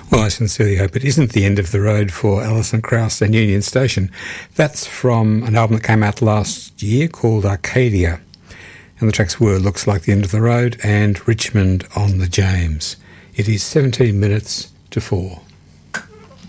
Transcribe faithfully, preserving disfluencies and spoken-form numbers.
Well, I sincerely hope it isn't the end of the road for Alison Krauss and Union Station. That's from an album that came out last year called Arcadia. And the tracks were Looks Like the End of the Road and Richmond on the James. It is seventeen minutes to four.